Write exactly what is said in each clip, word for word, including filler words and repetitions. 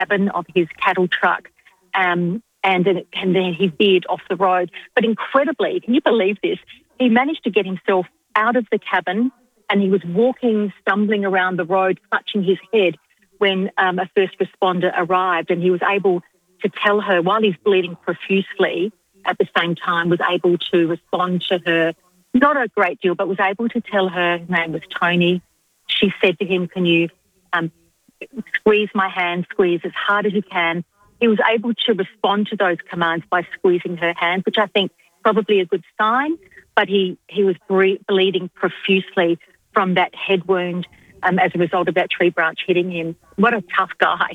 cabin of his cattle truck, um, and, then, and then he veered off the road. But incredibly, can you believe this? He managed to get himself out of the cabin, and he was walking, stumbling around the road, clutching his head when um, a first responder arrived, and he was able to tell her, while he's bleeding profusely, at the same time was able to respond to her, not a great deal, but was able to tell her, his name was Tony. She said to him, can you um, squeeze my hand, squeeze as hard as you can. He was able to respond to those commands by squeezing her hand, which I think probably a good sign, but he, he was bre- bleeding profusely from that head wound um, as a result of that tree branch hitting him. What a tough guy.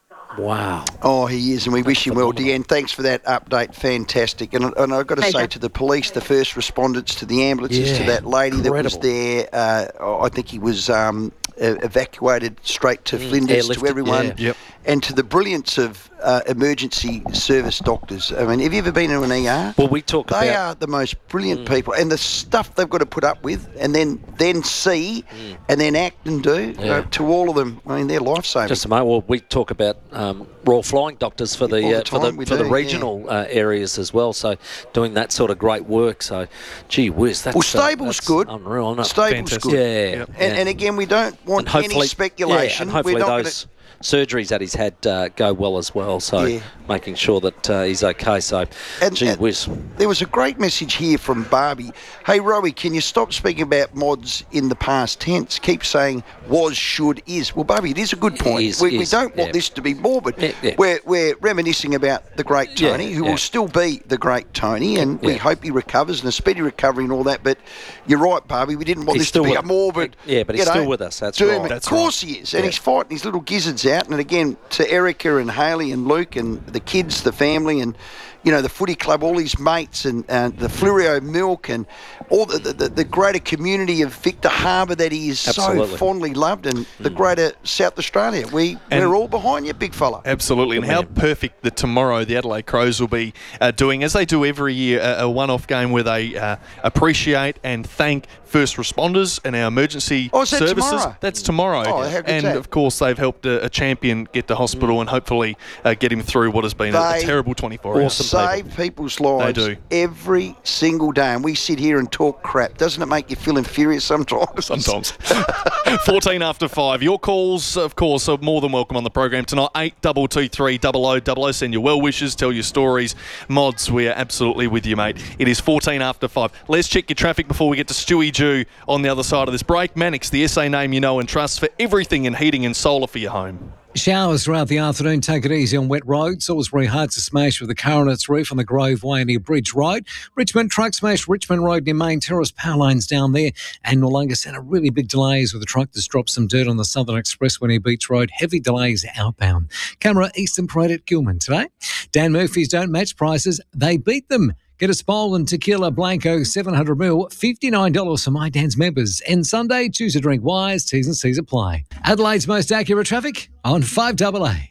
Wow. Oh, he is, and we wish him well, Deanne. Thanks for that update. Fantastic. And, and I've got to Pleasure. say to the police, the first respondents, to the ambulances, Yeah, to that lady incredible. that was there, uh, I think he was um, evacuated straight to Mm, Flinders, airlifted, to everyone, yeah. Yep. and to the brilliance of uh, emergency service doctors. I mean, have you ever been to an E R? Well, we talk They about... are the most brilliant people, and the stuff they've got to put up with, and then then see, Mm. and then act and do. Yeah. Uh, to all of them, I mean, they're lifesaving. Just a moment. Well, we talk about um, Royal Flying Doctors for the, All the uh, for the time we for the do, regional yeah. uh, areas as well. So doing that sort of great work. So, gee whiz, that's Well, Stable's uh, that's good. Unreal, isn't it? Stable's Fantastic. good. Yeah, Yep. yeah. And, and again, we don't want And hopefully, any speculation. Yeah, and hopefully We're not those surgeries that he's had uh, go well as well. So Yeah. making sure that uh, he's okay. So, And- gee and- whiz. There was a great message here from Barbie. Hey, Rowie, can you stop speaking about mods in the past tense? Keep saying was, should, is. Well, Barbie, it is a good point. Is, we, we is, don't want yeah. this to be morbid. Yeah, yeah. We're, we're reminiscing about the great Yeah, Tony, who yeah. will still be the great Tony, and we Yeah. hope he recovers and a speedy recovery and all that. But you're right, Barbie, we didn't want He's this to still be with- a morbid. Yeah, but he's you know, still with us, that's doom. right. That's Of course he is. And Yeah. he's fighting his little gizzards out. And again, to Erica and Haley and Luke and the kids, the family, and you know, the footy club, all his mates, and, and the Flurio Milk, and all the, the, the greater community of Victor Harbour that he is Absolutely. so fondly loved, and the greater South Australia. We, And- we're all behind you, big fella. Absolutely, and how perfect that tomorrow the Adelaide Crows will be uh, doing, as they do every year, a, a one-off game where they uh, appreciate and thank first responders and our emergency Oh, is that services. tomorrow? That's tomorrow. Oh, how good's and that? of course, they've helped a, a champion get to hospital and hopefully uh, get him through what has been a, a They terrible twenty-four hours. Awesome. Save people's lives They do. every single day, and we sit here and talk crap. Doesn't it make you feel inferior sometimes? Sometimes. fourteen after five. Your calls, of course, are more than welcome on the program tonight. eight two two three double oh double oh. Send your well wishes, tell your stories. Mods, we are absolutely with you, mate. It is fourteen after five. Let's check your traffic before we get to Stewie Jew on the other side of this break. Mannix, the S A name you know and trust for everything in heating and solar for your home. Showers throughout the afternoon. Take it easy on wet roads. Always very hard to smash with the car on its roof on the Grove Way near Bridge Road. Richmond truck smash Richmond Road near Main Terrace. Power lines down there. And Noarlunga Centre, really big delays with the truck that's dropped some dirt on the Southern Expressway near Beach Road. Heavy delays outbound. Camera Eastern Parade at Gilman today. Dan Murphy's don't match prices. They beat them. Get a Spol and Tequila Blanco seven hundred mil, fifty-nine dollars for My Dan's members. And Sunday, choose a drink wise, T's and C's apply. Adelaide's most accurate traffic on five A A.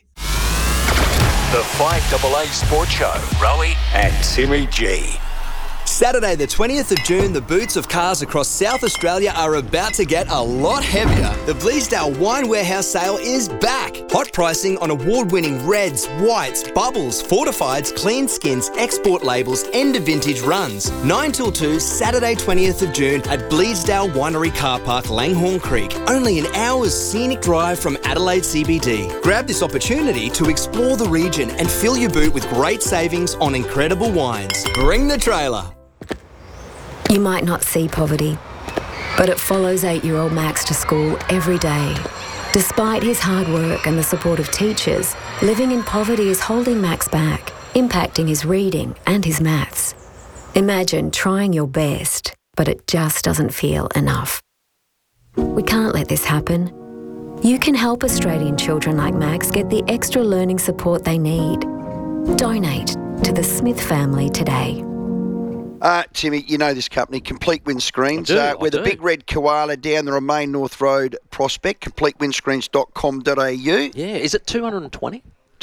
The five A A Sports Show. Rowie and Timmy G. Saturday the twentieth of June, the boots of cars across South Australia are about to get a lot heavier. The Bleasdale Wine Warehouse sale is back. Hot pricing on award-winning reds, whites, bubbles, fortifieds, clean skins, export labels, end of vintage runs. nine till two, Saturday twentieth of June at Bleasdale Winery Car Park, Langhorne Creek. Only an hour's scenic drive from Adelaide C B D. Grab this opportunity to explore the region and fill your boot with great savings on incredible wines. Bring the trailer. You might not see poverty, but it follows eight-year-old Max to school every day. Despite his hard work and the support of teachers, living in poverty is holding Max back, impacting his reading and his maths. Imagine trying your best, but it just doesn't feel enough. We can't let this happen. You can help Australian children like Max get the extra learning support they need. Donate to the Smith family today. Uh, Timmy, you know this company, Complete Windscreens. I do, uh, I we're the do. big red koala down the Remain North Road prospect, complete windscreens dot com dot a u. Yeah, is it two hundred twenty?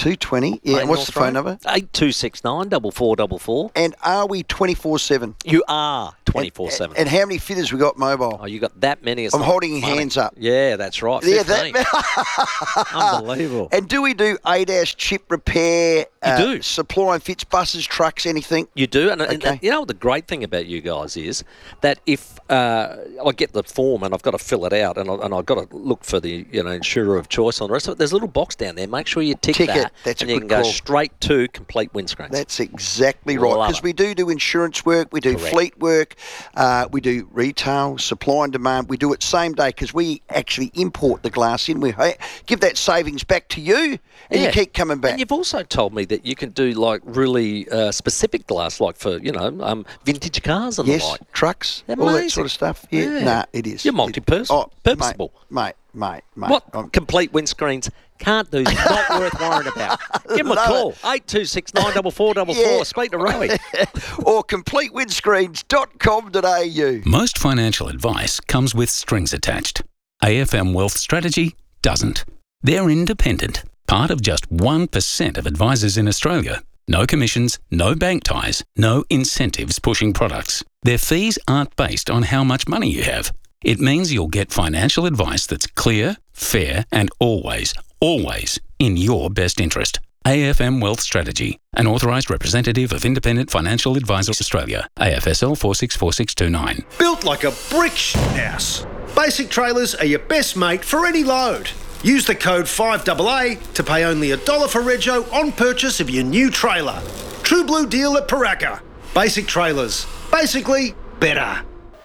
two twenty. Yeah, Main what's North the phone Road? number? eight two six nine, four four four four. And are we twenty-four seven? You are twenty-four seven. And, and how many fitters we got mobile? Oh, you got that many? It's I'm not holding your funny. hands up. Yeah, that's right. Yeah, fifteen. that. Unbelievable. And do we do A D A S chip repair? You do. Supply and fits buses, trucks, anything? You do, and, and- Okay. and you know what the great thing about you guys is that if uh, I get the form and I've got to fill it out, and, I, and I've got to look for the you know insurer of choice on the rest of it, there's a little box down there. Make sure you tick, Tick it. that, That's and a you good can go call. straight to complete windscreens. That's exactly right. Love Because it. we do do insurance work, we do Correct. fleet work, uh, we do retail, supply and demand. We do it same day because we actually import the glass in. We ha- give that savings back to you, and Yeah. you keep coming back. And you've also told me that you can do like really uh, specific glass, like for you know um, vintage cars and Yes, the like. trucks, all that Amazing. sort of stuff. Yeah, Yeah. nah, it is. You're It- multi-purpose- oh, purposeful. Mate, mate, mate, mate. What I'm- complete windscreens can't do, not worth worrying about. Give them a Love call, eight two six nine four four four four. Yeah. Speak to Rowie. or complete windscreens dot com dot a u. Most financial advice comes with strings attached. A F M Wealth Strategy doesn't. They're independent, part of just one percent of advisors in Australia. No commissions, no bank ties, no incentives pushing products. Their fees aren't based on how much money you have. It means you'll get financial advice that's clear, fair, and always, always in your best interest. A F M Wealth Strategy, an authorised representative of Independent Financial Advisors Australia, A F S L four six four six two nine. Built like a brick house. Basic Trailers are your best mate for any load. Use the code five A A to pay only a dollar for rego on purchase of your new trailer. True blue deal at Paraka. Basic Trailers. Basically, better.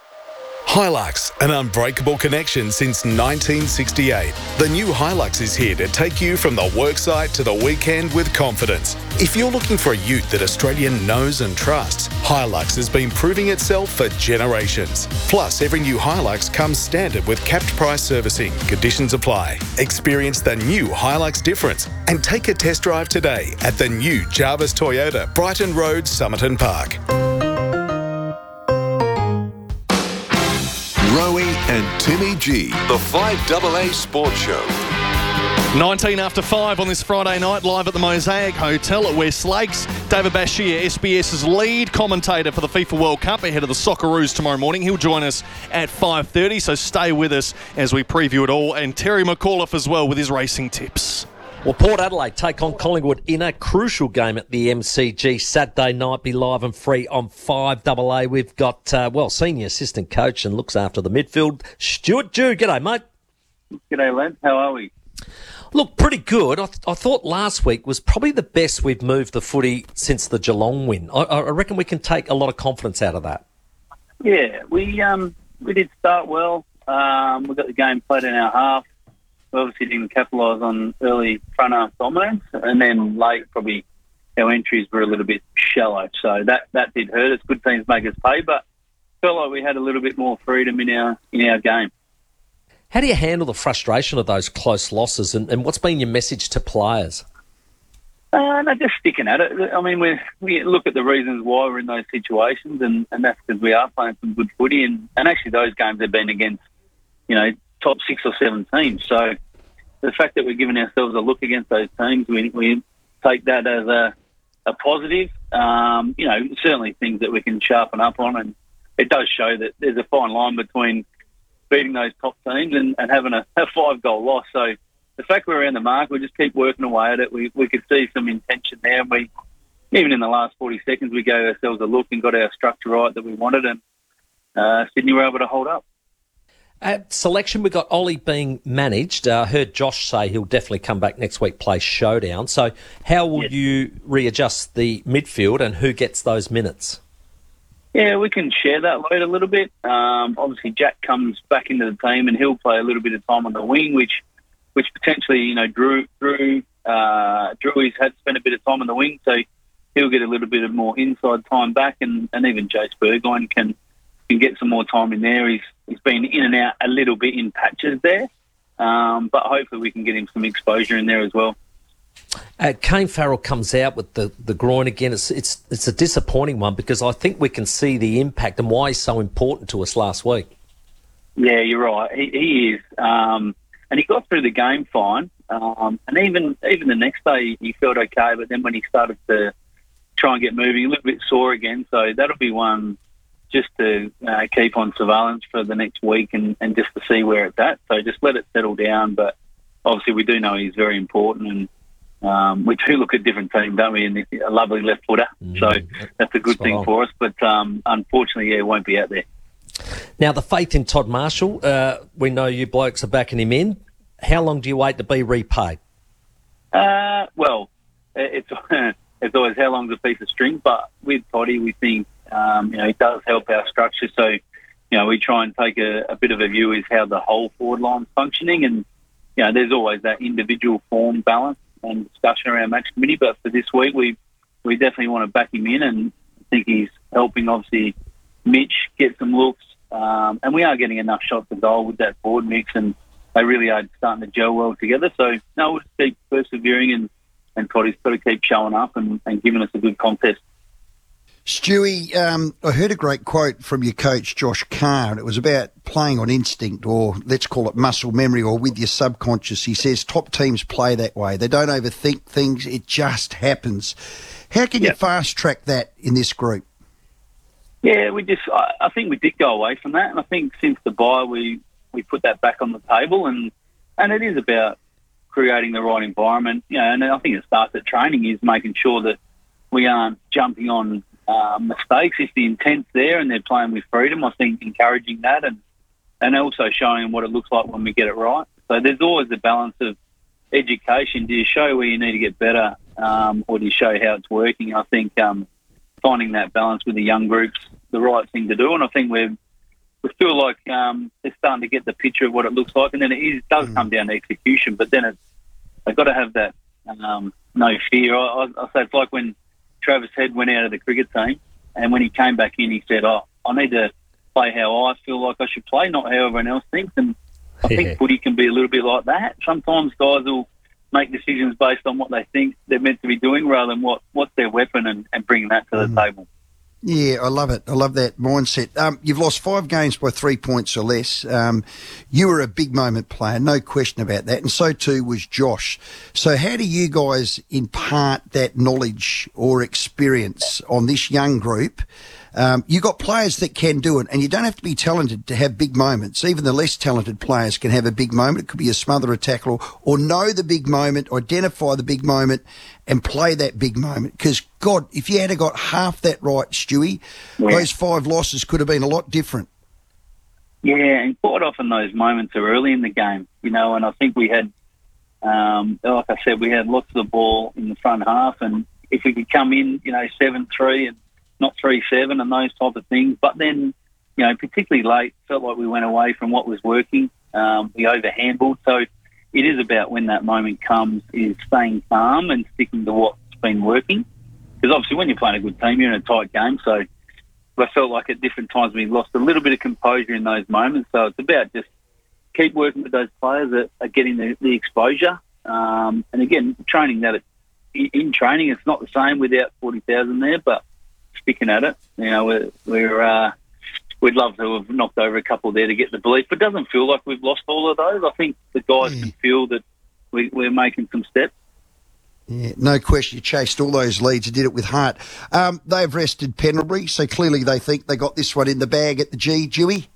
Hilux, an unbreakable connection since nineteen sixty-eight. The new Hilux is here to take you from the worksite to the weekend with confidence. If you're looking for a ute that Australia knows and trusts, Hilux has been proving itself for generations. Plus, every new Hilux comes standard with capped price servicing. Conditions apply. Experience the new Hilux difference and take a test drive today at the new Jarvis Toyota, Brighton Road, Somerton Park. Rowie and Timmy G, the five A A Sports Show. nineteen after five on this Friday night, live at the Mosaic Hotel at West Lakes. David Bashir, SBS's lead commentator for the FIFA World Cup ahead of the Socceroos tomorrow morning. He'll join us at five thirty, so stay with us as we preview it all. And Terry McAuliffe as well with his racing tips. Well, Port Adelaide take on Collingwood in a crucial game at the M C G Saturday night. Be live and free on five A A. We've got, uh, well, senior assistant coach and looks after the midfield, Stuart Dew. G'day, mate. G'day, Len. How are we? Look, pretty good. I, th- I thought last week was probably the best we've moved the footy since the Geelong win. I, I reckon we can take a lot of confidence out of that. Yeah, we um we did start well. Um, we got the game played in our half. We obviously didn't capitalise on early front half dominance, and then late probably our entries were a little bit shallow. So that, that did hurt us. Good teams make us pay, but felt like we had a little bit more freedom in our in our game. How do you handle the frustration of those close losses, and, and what's been your message to players? Uh, no, just sticking at it. I mean, we we look at the reasons why we're in those situations, and, and that's because we are playing some good footy, and, and actually those games have been against, you know, top six or seven teams. So the fact that we're giving ourselves a look against those teams, we, we take that as a, a positive. Um, you know, certainly things that we can sharpen up on, and it does show that there's a fine line between beating those top teams and, and having a, a five-goal loss. So the fact we're around the mark, we just keep working away at it. We we could see some intention there. And we, even in the last forty seconds, we gave ourselves a look and got our structure right that we wanted, and uh, Sydney were able to hold up. At selection, we've got Ollie being managed. I uh, heard Josh say he'll definitely come back next week, play Showdown. So how will Yes. you readjust the midfield and who gets those minutes? Yeah, we can share that load a little bit. Um, obviously, Jack comes back into the team and he'll play a little bit of time on the wing, which which potentially, you know, Drew Drew uh, Drew has had spent a bit of time on the wing, so he'll get a little bit of more inside time back, and, and even Jace Burgoyne can can get some more time in there. He's he's been in and out a little bit in patches there, um, but hopefully we can get him some exposure in there as well. Uh, Kane Farrell comes out with the, the groin again. It's it's it's a disappointing one because I think we can see the impact and why he's so important to us last week. Yeah, you're right. He, he is. Um, and he got through the game fine. Um, and even even the next day, he felt okay. But then when he started to try and get moving, a little bit sore again. So that'll be one just to uh, keep on surveillance for the next week and, and just to see where it's at. So just let it settle down. But obviously we do know he's very important, and um, we do look at different teams, don't we? And a lovely left footer. Mm, so that's a good thing on. for us. But um, unfortunately, yeah, it won't be out there. Now, the faith in Todd Marshall, uh, we know you blokes are backing him in. How long do you wait to be repaid? Uh, well, it's it's always how long's a piece of string, but with Toddy, we think um, you know, it does help our structure. So, you know, we try and take a, a bit of a view as how the whole forward line's functioning, and you know, there's always that individual form balance and discussion around match committee. But for this week, we we definitely want to back him in, and I think he's helping obviously Mitch get some looks, um, and we are getting enough shots at goal with that forward mix, and they really are starting to gel well together. So, no, we'll just keep persevering, and, and Toddy's got to keep showing up and, and giving us a good contest. Stewie, um, I heard a great quote from your coach, Josh Carr, and it was about playing on instinct, or let's call it muscle memory, or with your subconscious. He says top teams play that way. They don't overthink things. It just happens. How can Yeah. you fast-track that in this group? Yeah, we just, I, I think we did go away from that, and I think since the bye, we, we put that back on the table, and, and it is about creating the right environment. You know, and I think it starts at training, is making sure that we aren't jumping on uh, mistakes. If the intent's there and they're playing with freedom, I think encouraging that, and, and also showing them what it looks like when we get it right. So there's always the balance of education. Do you show where you need to get better, um, or do you show how it's working? I think um, finding that balance with the young groups, the right thing to do, and I think we're we feel like um, they're starting to get the picture of what it looks like, and then it is, does mm. come down to execution. But then it's, they've got to have that um, no fear. I, I, I say it's like when Travis Head went out of the cricket team, and when he came back in, he said, "Oh, I need to play how I feel like I should play, not how everyone else thinks." And I Yeah. think footy can be a little bit like that. Sometimes guys will make decisions based on what they think they're meant to be doing, rather than what, what's their weapon, and, and bringing that to Mm. the table. Yeah, I love it. I love that mindset. Um, you've lost five games by three points or less. Um, you were a big moment player, no question about that, and so too was Josh. So how do you guys impart that knowledge or experience on this young group? Um, you got players that can do it, and you don't have to be talented to have big moments. Even the less talented players can have a big moment. It could be a smother, a tackle, or, or know the big moment, identify the big moment, and play that big moment. Because, God, if you had got half that right, Stewie, Yeah. those five losses could have been a lot different. Yeah, and quite often those moments are early in the game, you know, and I think we had, um, like I said, we had lots of the ball in the front half, and if we could come in, you know, seven three and not three seven and those type of things, but then, you know, particularly late, felt like we went away from what was working. Um, we overhandled, so it is about when that moment comes is staying calm and sticking to what's been working. Because obviously when you're playing a good team, you're in a tight game, so I felt like at different times we lost a little bit of composure in those moments. So it's about just keep working with those players that are getting the, the exposure. Um, and again, training that it, in training, it's not the same without forty thousand there, but sticking at it. You know, we're, we're uh, we'd love to have knocked over a couple there to get the belief, but it doesn't feel like we've lost all of those. I think the guys Mm. can feel that we, we're making some steps. Yeah, no question. You chased all those leads. You did it with heart. Um, they've rested Pendlebury, so clearly they think they got this one in the bag at the G, Dewey.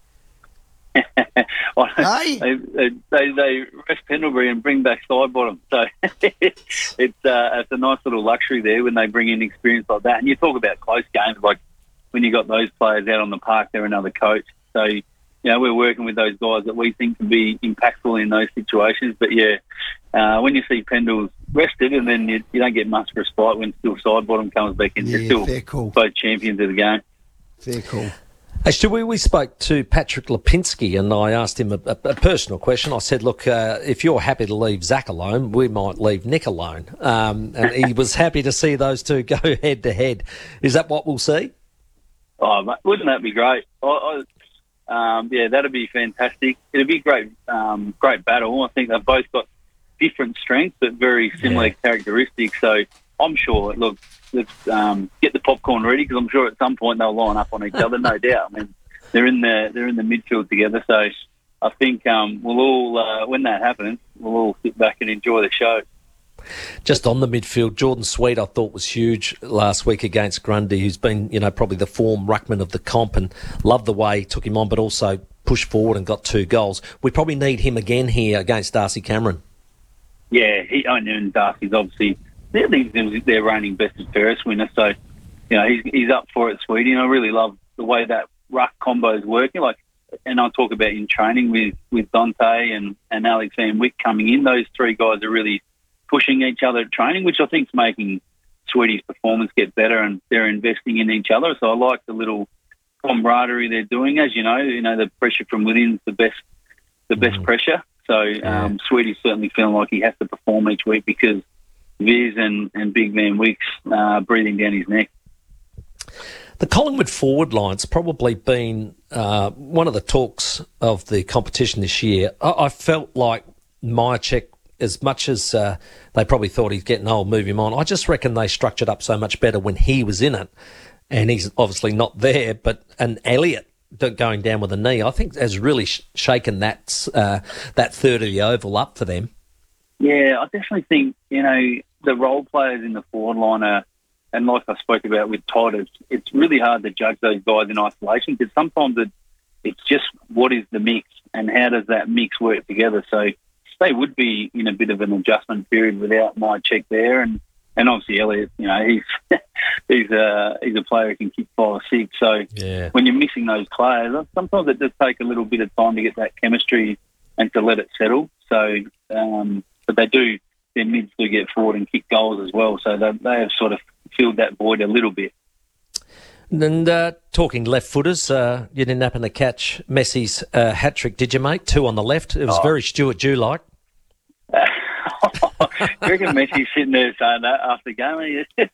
Hey? they, they, they, they rest Pendlebury and bring back Sidebottom. So it's, uh, it's a nice little luxury there when they bring in experience like that. And you talk about close games, like when you got those players out on the park, they're another coach. So, you know, we're working with those guys that we think can be impactful in those situations. But, yeah, uh, when you see Pendles rested, and then you, you don't get much respite when still Sidebottom comes back in. Yeah, They're still fair call. both champions of the game. Fair call. Hey, Stu, we, we spoke to Patrick Lipinski, and I asked him a, a, a personal question. I said, look, uh, if you're happy to leave Zach alone, we might leave Nick alone. Um, and he was happy to see those two go head-to-head. Is that what we'll see? Oh, mate, wouldn't that be great? I, I, um, yeah, that'd be fantastic. It'd be a great, um, great battle. I think they've both got different strengths but very similar Yeah. characteristics. So I'm sure, look, let's um, get the popcorn ready, because I'm sure at some point they'll line up on each other, no doubt. I mean, they're in the they're in the midfield together, so I think um, we'll all uh, when that happens, we'll all sit back and enjoy the show. Just on the midfield, Jordan Sweet I thought was huge last week against Grundy, who's been, you know, probably the form ruckman of the comp, and loved the way he took him on, but also pushed forward and got two goals. We probably need him again here against Darcy Cameron. Yeah, he I know Darcy's obviously they're, they're reigning best and fairest winner, so you know he's he's up for it, Sweetie. And I really love the way that ruck combo is working. Like, and I'll talk about in training with, with Dante and, and Alex Van Wyk coming in. Those three guys are really pushing each other at training, which I think is making Sweetie's performance get better, and they're investing in each other. So I like the little camaraderie they're doing. As you know, you know the pressure from within is the best, the best mm. pressure. So um, Sweetie's certainly feeling like he has to perform each week because Viz and, and Big Van Wyk's uh, breathing down his neck. The Collingwood forward line's probably been uh, one of the talks of the competition this year. I, I felt like Myercheck, as much as uh, they probably thought he's getting old, move him on, I just reckon they structured up so much better when he was in it, and he's obviously not there. But and Elliott going down with a knee, I think has really sh- shaken that uh, that third of the oval up for them. Yeah, I definitely think, you know, the role players in the forward line are, and like I spoke about with Todd, it's, it's really hard to judge those guys in isolation because sometimes it, it's just what is the mix and how does that mix work together. So they would be in a bit of an adjustment period without Myercheck there, and and obviously Elliott, you know, he's he's a he's a player who can kick five or six. So yeah. When you're missing those players, sometimes it does take a little bit of time to get that chemistry and to let it settle. So, um, but they do, their mids do get forward and kick goals as well. So they they have sort of filled that void a little bit. And uh, talking left footers, uh, you didn't happen to catch Messi's uh, hat trick, did you, mate? Two on the left. It was oh. very Stuart Dew like. I reckon Messi's sitting there saying that after the game.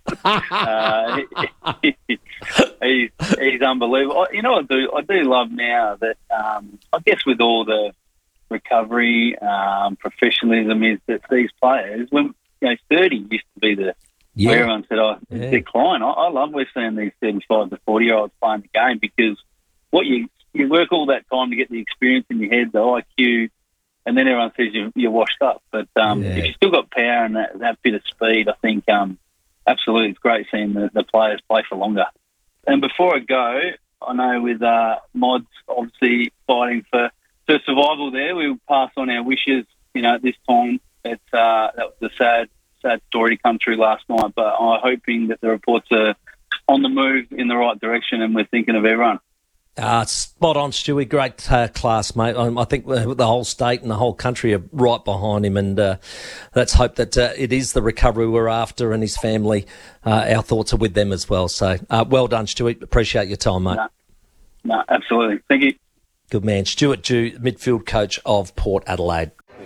uh, he, he, he's, he's unbelievable. You know what I do? I do love now that, um, I guess with all the recovery, um, professionalism is that these players, when you know, thirty used to be the yeah. where everyone said, oh, yeah. decline. I, I love we're seeing these thirty-five to forty-year-olds playing the game because what you you work all that time to get the experience in your head, the I Q, and then everyone says you're, you're washed up. But um, yeah. if you've still got power and that, that bit of speed, I think um, absolutely it's great seeing the, the players play for longer. And before I go, I know with uh, Mods obviously fighting for, for survival there, we'll pass on our wishes, you know, at this time. It's, uh, that was a sad, sad story to come through last night, but I'm hoping that the reports are on the move in the right direction and we're thinking of everyone. Uh, spot on, Stewie. Great uh, class, mate. Um, I think the, the whole state and the whole country are right behind him, and uh, let's hope that uh, it is the recovery we're after, and his family, uh, our thoughts are with them as well. So, uh, well done, Stewie. Appreciate your time, mate. No, no, absolutely. Thank you. Good man. Stuart Dew, midfield coach of Port Adelaide.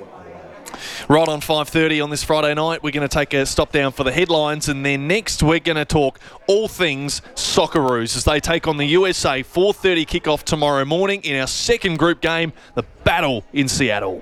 Right on five thirty on this Friday night, we're going to take a stop down for the headlines, and then next we're going to talk all things Socceroos as they take on the U S A. four thirty kickoff tomorrow morning in our second group game, the battle in Seattle.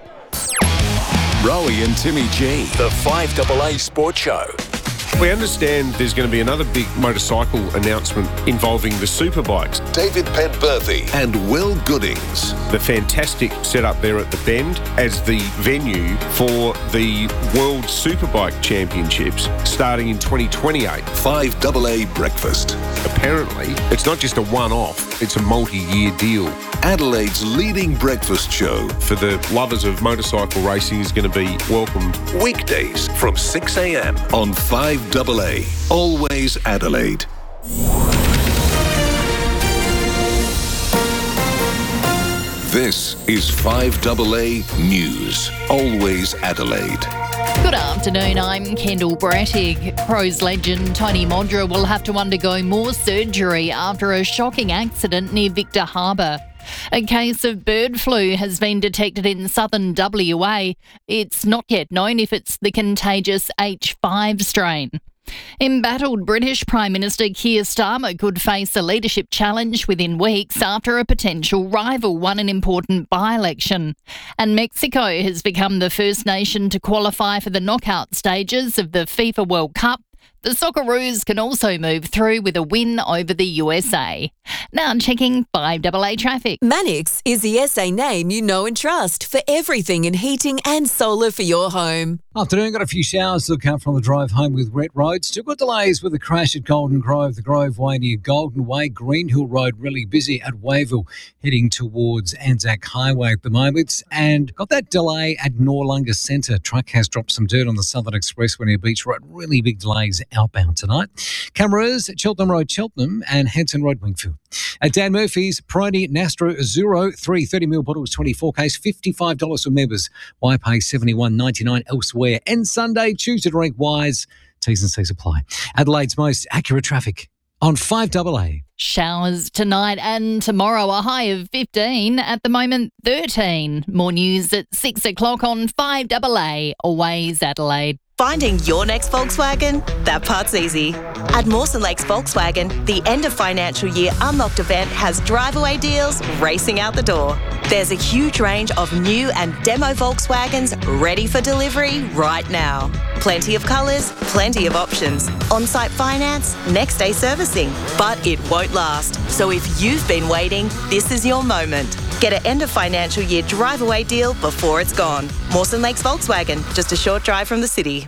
Rowie and Timmy G, the five A A Sports Show. We understand there's going to be another big motorcycle announcement involving the superbikes. David Penberthy and Will Goodings. The fantastic setup there at the Bend as the venue for the World Superbike Championships starting in twenty twenty-eight. five A A Breakfast. Apparently, it's not just a one-off, it's a multi-year deal. Adelaide's leading breakfast show. For the lovers of motorcycle racing is going to be welcomed. Weekdays from six a.m. on five A A. Always Adelaide. This is five A A News. Always Adelaide. Good afternoon, I'm Kendall Brattig. Crows legend Tony Modra will have to undergo more surgery after a shocking accident near Victor Harbour. A case of bird flu has been detected in southern W A. It's not yet known if it's the contagious H five strain. Embattled British Prime Minister Keir Starmer could face a leadership challenge within weeks after a potential rival won an important by-election. And Mexico has become the first nation to qualify for the knockout stages of the FIFA World Cup. The Socceroos can also move through with a win over the U S A. Now checking five double A traffic. Manix is the S A name you know and trust for everything in heating and solar for your home. Afternoon, got a few showers to look out from the drive home with wet roads. Still got delays with the crash at Golden Grove, the Grove Way near Golden Way. Green Hill Road really busy at Wayville, heading towards Anzac Highway at the moment. And got that delay at Noarlunga Centre. Truck has dropped some dirt on the Southern Expressway near Beach Road. Really big delays outbound tonight. Cameras at Cheltenham Road, Cheltenham and Henson Road, Wingfield. At Dan Murphy's, Peroni Nastro Azuro, three thirty mil bottles, twenty-four case, fifty-five dollars for members. Why pay seventy-one ninety-nine elsewhere? And Sunday, choose to drink wise. T's and C's apply. Adelaide's most accurate traffic on five double A. Showers tonight and tomorrow, a high of fifteen, at the moment thirteen. More news at six o'clock on five double A. Always Adelaide. Finding your next Volkswagen? That part's easy. At Mawson Lakes Volkswagen, the end of financial year Unlocked event has drive-away deals racing out the door. There's a huge range of new and demo Volkswagens ready for delivery right now. Plenty of colours, plenty of options. On-site finance, next day servicing. But it won't last. So if you've been waiting, this is your moment. Get an end of financial year drive-away deal before it's gone. Mawson Lakes Volkswagen, just a short drive from the city.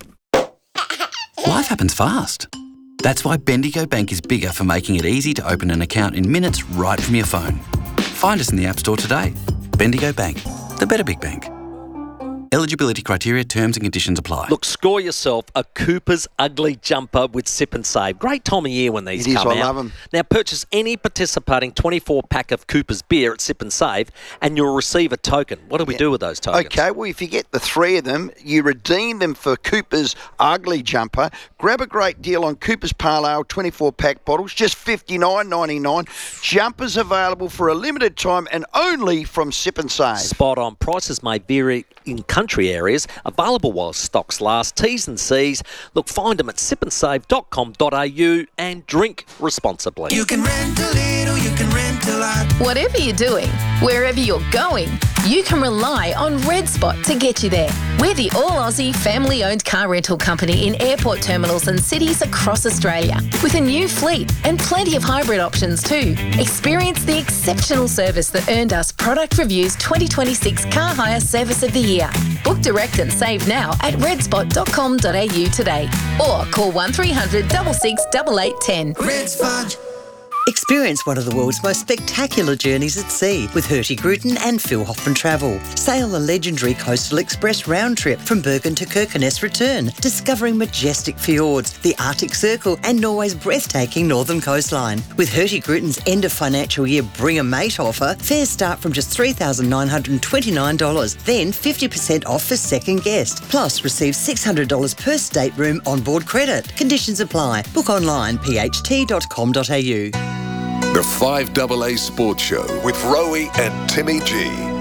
Life happens fast. That's why Bendigo Bank is bigger for making it easy to open an account in minutes right from your phone. Find us in the App Store today. Bendigo Bank, the better big bank. Eligibility criteria, terms and conditions apply. Look, score yourself a Cooper's Ugly Jumper with Sip and Save. Great time of year when these It is, come I out. love 'em. Now, purchase any participating twenty-four pack of Cooper's beer at Sip and Save and you'll receive a token. What do we do with those tokens? Okay, well, if you get the three of them, you redeem them for Cooper's Ugly Jumper. Grab a great deal on Cooper's Pale Ale twenty-four pack bottles, just fifty-nine ninety-nine. Jumpers available for a limited time and only from Sip and Save. Spot on. Prices may vary in country areas. Available while stocks last. T's and C's. Look, find them at sip and save dot com dot a u and drink responsibly. You can rent a little, you can rent a lot. Whatever you're doing, wherever you're going, you can rely on Red Spot to get you there. We're the all-Aussie family-owned car rental company in airport terminals and cities across Australia, with a new fleet and plenty of hybrid options too. Experience the exceptional service that earned us Product Review's twenty twenty-six Car Hire Service of the Year. Book direct and save now at red spot dot com dot a u today, or call one three hundred six six eight eight one zero. Red Spot. Experience one of the world's most spectacular journeys at sea with Hertie Gruten and Phil Hoffman Travel. Sail a legendary Coastal Express round trip from Bergen to Kirkenes return, discovering majestic fjords, the Arctic Circle and Norway's breathtaking northern coastline. With Hertie Gruten's end of financial year Bring a Mate offer, fares start from just three thousand nine hundred twenty-nine dollars, then fifty percent off for second guest. Plus, receive six hundred dollars per stateroom onboard credit. Conditions apply. Book online, p h t dot com dot a u. The five double A Sports Show with Rowie and Timmy G.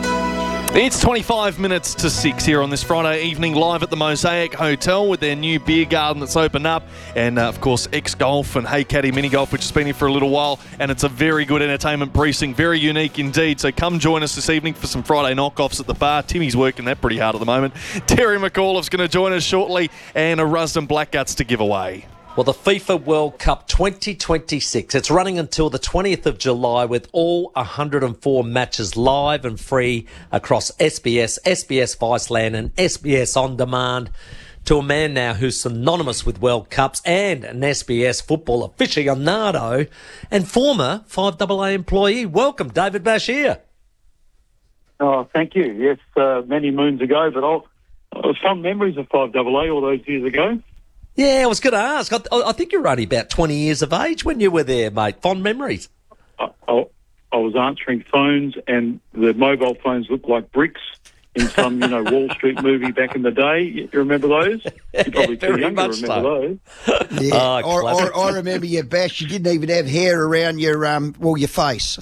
It's twenty-five minutes to six here on this Friday evening, live at the Mosaic Hotel with their new beer garden that's opened up. And, uh, of course, X-Golf and Hey Caddy Mini Golf, which has been here for a little while. And it's a very good entertainment precinct, very unique indeed. So come join us this evening for some Friday knockoffs at the bar. Timmy's working that pretty hard at the moment. Terry McAuliffe's going to join us shortly, and a Rusden Blackguts to give away. Well, the FIFA World Cup twenty twenty-six, it's running until the twentieth of July with all one hundred four matches live and free across S B S, S B S Viceland and S B S On Demand. To a man now who's synonymous with World Cups and an S B S football aficionado and former five double A employee. Welcome, David Bashir. Oh, thank you. Yes, uh, many moons ago, but I'll, uh, some memories of five double A all those years ago. Yeah, I was going to ask. I, I think you were only about twenty years of age when you were there, mate. Fond memories. I, I, I was answering phones, and the mobile phones looked like bricks in some, you know, Wall Street movie back in the day. You remember those? You're probably too young to remember so. those. Yeah, Oh, or, classic. or, I remember you, Bash. You didn't even have hair around your um, well, your face.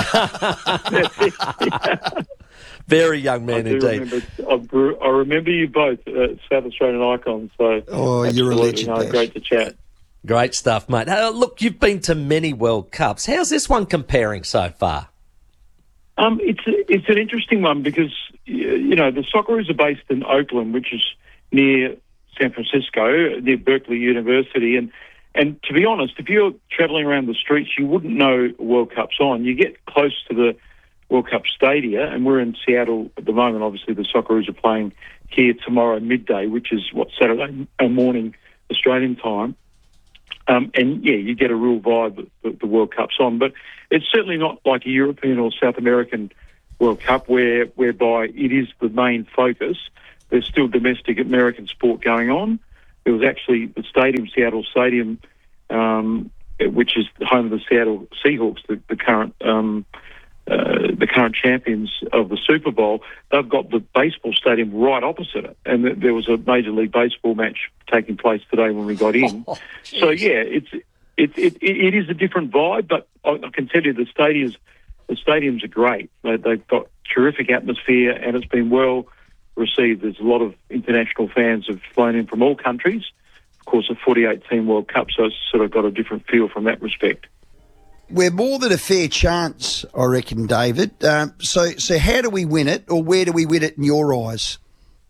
Very young man I do indeed. Remember, I, br- I remember you both, uh, South Australian icons. So Oh, you're a absolutely, legend, no, Bash. great to chat. Great stuff, mate. Uh, look, you've been to many World Cups. How's this one comparing so far? Um, it's a, it's an interesting one because y- you know the Socceroos are based in Oakland, which is near San Francisco near Berkeley University, and and to be honest, if you're travelling around the streets, you wouldn't know World Cup's on. You get close to the World Cup stadia, and we're in Seattle at the moment. Obviously, the Socceroos are playing here tomorrow midday, which is what Saturday morning Australian time. Um, and yeah, you get a real vibe that the, the World Cup's on, but it's certainly not like a European or South American World Cup where whereby it is the main focus. There's still domestic American sport going on. It was actually the stadium, Seattle Stadium, um, which is the home of the Seattle Seahawks, the, the current um, uh, the current champions of the Super Bowl. They've got the baseball stadium right opposite it, and th- there was a Major League Baseball match taking place today when we got in. Oh, so yeah, it's it, it it is a different vibe, but I, I can tell you the stadiums the stadiums are great. They, they've got terrific atmosphere, and it's been well received. There's a lot of international fans have flown in from all countries. Of course, a forty-eight team World Cup, so it's sort of got a different feel from that respect. We're more than a fair chance, I reckon, David. Um, so, so how do we win it, or where do we win it in your eyes?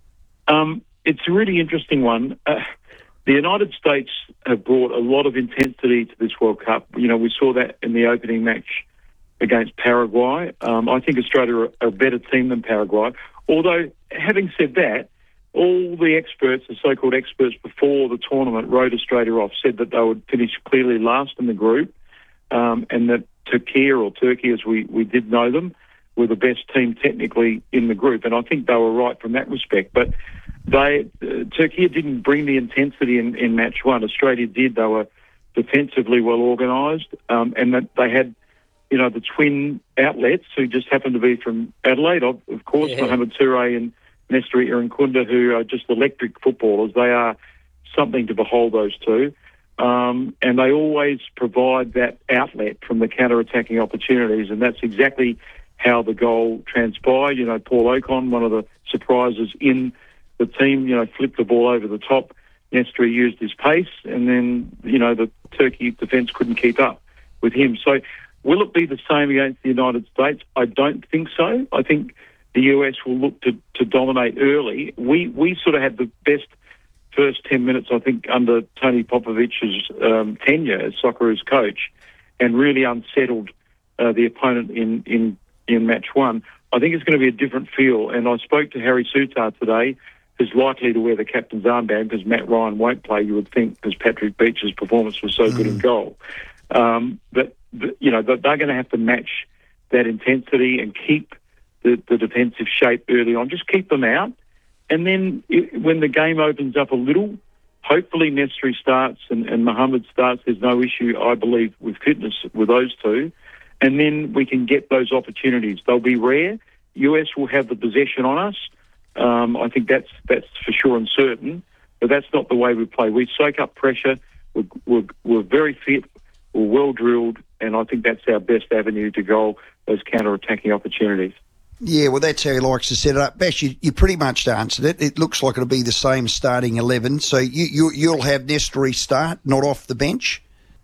Um, it's a really interesting one. Uh, the United States have brought a lot of intensity to this World Cup. You know, we saw that in the opening match against Paraguay. Um, I think Australia are a better team than Paraguay. Although, having said that, all the experts, the so-called experts before the tournament, wrote Australia off, said that they would finish clearly last in the group, um, and that Turkey, or Turkey as we, we did know them, were the best team technically in the group. And I think they were right from that respect. But they uh, Turkey didn't bring the intensity in, in match one. Australia did. They were defensively well organised, um, and that they had, you know, the twin outlets who just happened to be from Adelaide, of, of course, yeah. Mohamed Touré and Nestor Irankunda, who are just electric footballers. They are something to behold, those two. Um, and they always provide that outlet from the counter-attacking opportunities, and that's exactly how the goal transpired. You know, Paul Ocon, one of the surprises in the team, you know, flipped the ball over the top. Nestor used his pace, and then, you know, the Turkey defence couldn't keep up with him. So will it be the same against the United States? I don't think so. I think the U S will look to, to dominate early. We we sort of had the best first ten minutes, I think, under Tony Popovich's um, tenure as Socceroos coach, and really unsettled uh, the opponent in, in, in match one. I think it's going to be a different feel, and I spoke to Harry Souttar today, who's likely to wear the captain's armband because Matt Ryan won't play, you would think, because Patrick Beach's performance was so mm. good in goal. Um, but, but, you know, they're going to have to match that intensity and keep the, the defensive shape early on. Just keep them out. And then it, when the game opens up a little, hopefully Nesri starts and, and Mohamed starts. There's no issue, I believe, with fitness with those two. And then we can get those opportunities. They'll be rare. U S will have the possession on us. Um, I think that's that's for sure and certain. But that's not the way we play. We soak up pressure. We're, we're, we're very fit. We're well drilled. And I think that's our best avenue to goal, those counter-attacking opportunities. Yeah, well, that's how he likes to set it up. Bash, you, you pretty much answered it. It looks like it'll be the same starting eleven. So you, you, you'll have Nestori start, not off the bench?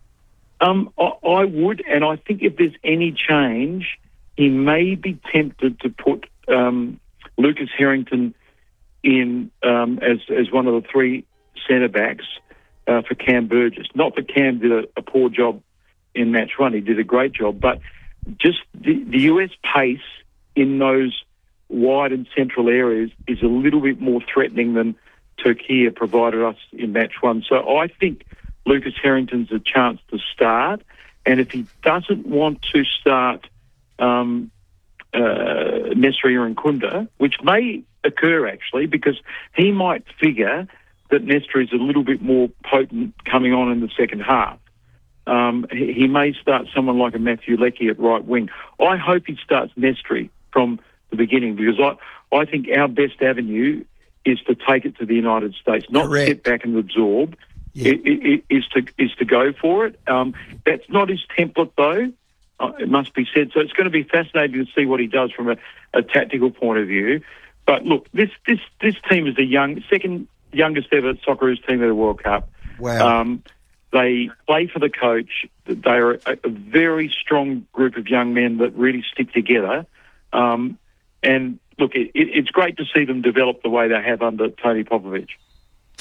Um, I, I would, and I think if there's any change, he may be tempted to put um, Lucas Harrington in um, as, as one of the three centre-backs uh, for Cam Burgess. Not that Cam did a, a poor job in match one. He did a great job. But just the, the U S pace in those wide and central areas is a little bit more threatening than Turkey provided us in match one. So I think Lucas Harrington's a chance to start. And if he doesn't want to start um, uh, Nesri Irankunda, which may occur actually, because he might figure that Nesri is a little bit more potent coming on in the second half. Um, he, he may start someone like a Matthew Leckie at right wing. I hope he starts Nesri from the beginning, because I, I think our best avenue is to take it to the United States, not Correct. sit back and absorb. Yeah. It, it, it, is to is to go for it. Um, that's not his template, though. Uh, it must be said. So it's going to be fascinating to see what he does from a, a tactical point of view. But look, this this this team is the young second youngest ever Socceroos team at the World Cup. Wow. Um, they play for the coach. They are a, a very strong group of young men that really stick together. Um, and look, it, it, it's great to see them develop the way they have under Tony Popovich.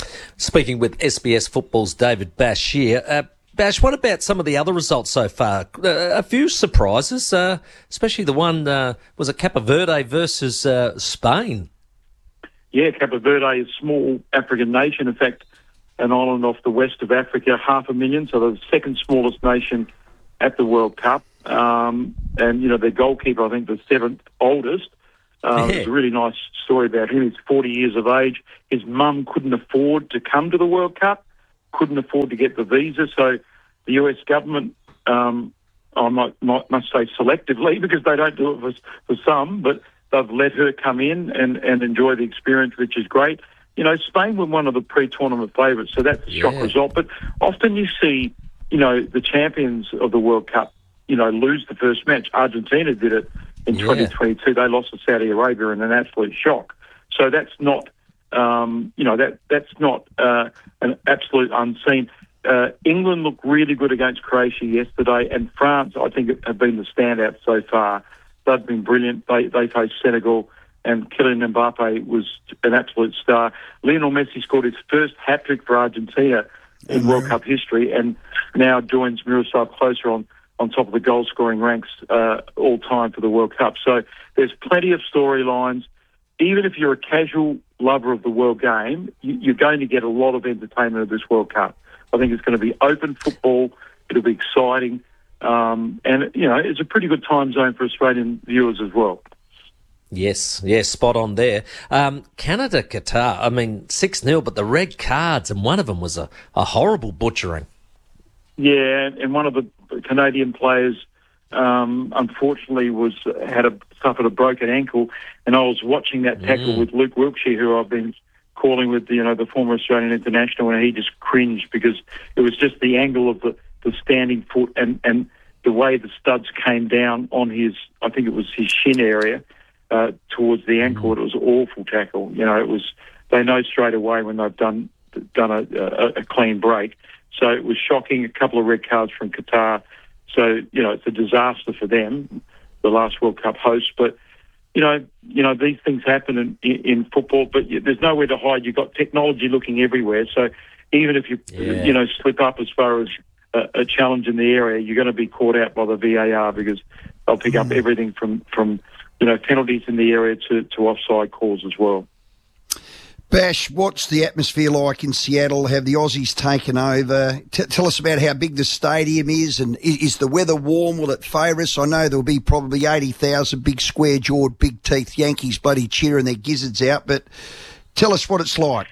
Speaking with S B S Football's David Bashir. Uh, Bash, what about some of the other results so far? Uh, a few surprises, uh, especially the one, uh, was it Cape Verde versus uh, Spain? Yeah, Cape Verde is a small African nation. In fact, an island off the west of Africa, half a million, so the second smallest nation at the World Cup. Um, and, you know, their goalkeeper, I think, the seventh oldest. Uh, Yeah. There's a really nice story about him. He's forty years of age. His mum couldn't afford to come to the World Cup, couldn't afford to get the visa, so the U S government, um, I might, might must say selectively, because they don't do it for, for some, but they've let her come in and, and enjoy the experience, which is great. You know, Spain were one of the pre-tournament favourites, so that's a shock Yeah. result. But often you see, you know, the champions of the World Cup, you know, lose the first match. Argentina did it in Yeah. twenty twenty-two. They lost to Saudi Arabia in an absolute shock. So that's not, um, you know, that that's not uh, an absolute unseen. Uh, England looked really good against Croatia yesterday, and France, I think, have been the standout so far. They've been brilliant. They they faced Senegal, and Kylian Mbappe was an absolute star. Lionel Messi scored his first hat-trick for Argentina in Mm-hmm. World Cup history, and now joins Miroslav Klose on, on top of the goal-scoring ranks uh, all time for the World Cup. So there's plenty of storylines. Even if you're a casual lover of the world game, you, you're going to get a lot of entertainment of this World Cup. I think it's going to be open football. It'll be exciting. Um, and, you know, it's a pretty good time zone for Australian viewers as well. Yes, yes, spot on there. Um, Canada, Qatar, I mean, six nil, but the red cards, and one of them was a, a horrible butchering. Yeah, and one of the Canadian players, um, unfortunately, was had a suffered a broken ankle, and I was watching that tackle Mm. with Luke Wilkshire, who I've been calling with, you know, the former Australian international, and he just cringed because it was just the angle of the, the standing foot and, and the way the studs came down on his, I think it was his shin area, uh, towards the ankle. Mm. It was an awful tackle. You know, it was, they know straight away when they've done done a, a, a clean break. So it was shocking. A couple of red cards from Qatar. So, you know, it's a disaster for them, the last World Cup host. But, you know, you know these things happen in, in football, but there's nowhere to hide. You've got technology looking everywhere. So even if you, Yeah. you know, slip up as far as a, a challenge in the area, you're going to be caught out by the V A R because they'll pick up everything from, from, you know, penalties in the area to, to offside calls as well. Bash, what's the atmosphere like in Seattle? Have the Aussies taken over? T- tell us about how big the stadium is, and is, is the weather warm? Will it favour us? I know there'll be probably eighty thousand big square-jawed, big-teeth Yankees bloody cheering their gizzards out, but tell us what it's like.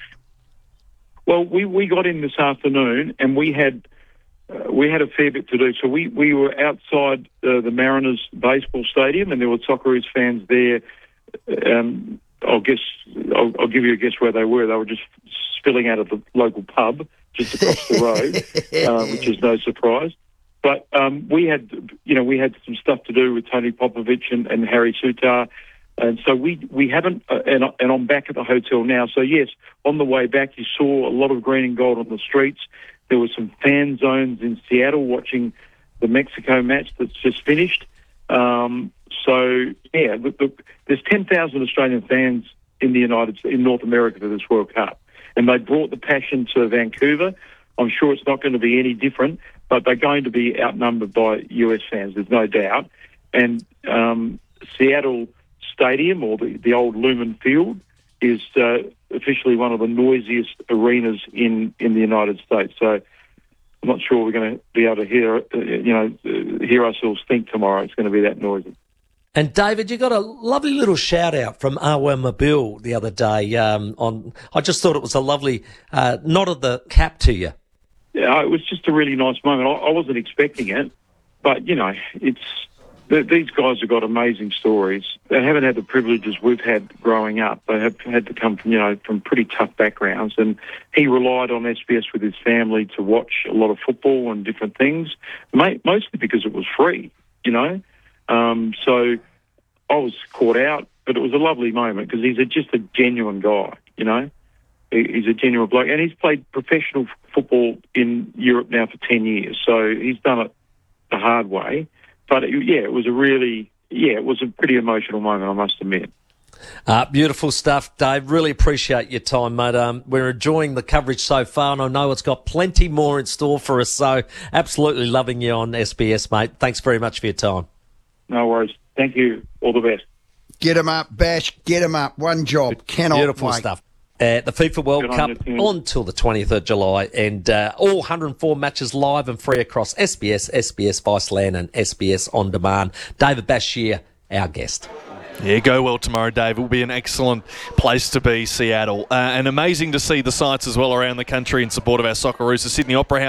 Well, we, we got in this afternoon, and we had uh, we had a fair bit to do. So we, we were outside uh, the Mariners baseball stadium, and there were Socceroos fans there. Um, I'll guess I'll, I'll give you a guess where they were. They were just spilling out of the local pub just across the road, uh, which is no surprise. But um, we had, you know, we had some stuff to do with Tony Popovich and, and Harry Sutar, and so we we haven't. Uh, and, and I'm back at the hotel now. So yes, on the way back, you saw a lot of green and gold on the streets. There were some fan zones in Seattle watching the Mexico match that's just finished. Um, So yeah, look, look, there's ten thousand Australian fans in the United in North America for this World Cup, and they brought the passion to Vancouver. I'm sure it's not going to be any different, but they're going to be outnumbered by U S fans. There's no doubt. And um, Seattle Stadium, or the, the old Lumen Field, is uh, officially one of the noisiest arenas in, in the United States. So I'm not sure we're going to be able to hear, uh, you know, uh, hear ourselves think tomorrow. It's going to be that noisy. And David, you got a lovely little shout out from Awer Mabil the other day. Um, on, I just thought it was a lovely uh, nod of the cap to you. Yeah, it was just a really nice moment. I, I wasn't expecting it, but you know, it's th- these guys have got amazing stories. They haven't had the privileges we've had growing up. They have had to come from, you know, from pretty tough backgrounds. And he relied on S B S with his family to watch a lot of football and different things, mostly because it was free, you know. Um, so I was caught out, but it was a lovely moment because he's a, just a genuine guy, you know. He, he's a genuine bloke, and he's played professional f- football in Europe now for ten years, so he's done it the hard way. But it, yeah, it was a really, yeah, it was a pretty emotional moment, I must admit. Uh, beautiful stuff, Dave. Really appreciate your time, mate. Um, we're enjoying the coverage so far, and I know it's got plenty more in store for us, so absolutely loving you on S B S, mate. Thanks very much for your time. No worries. Thank you. All the best. Get him up, Bash. Get him up. One job. Cannot Beautiful wait. stuff. Uh, the FIFA World Good on Cup you, team. on till the twentieth of July, and uh, all one hundred four matches live and free across S B S, S B S Viceland and S B S On Demand. David Bashir, our guest. Yeah, go well tomorrow, Dave. It will be an excellent place to be, Seattle. Uh, and amazing to see the sights as well around the country in support of our Socceroos. The Sydney Opera House